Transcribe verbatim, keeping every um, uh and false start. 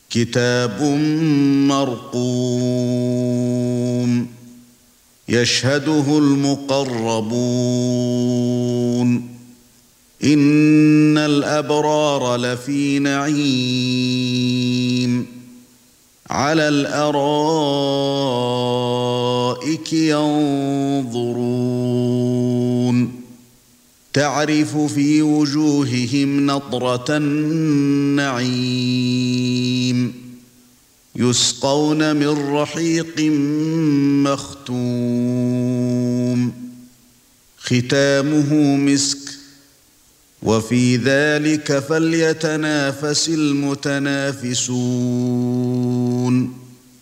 كتاب مرقوم يشهده المقربون إن الأبرار لفي نعيم على الأرائك ينظرون تعرف في وجوههم نضرة النعيم يسقون من رحيق مختوم ختامه مسك وفي ذلك فليتنافس المتنافسون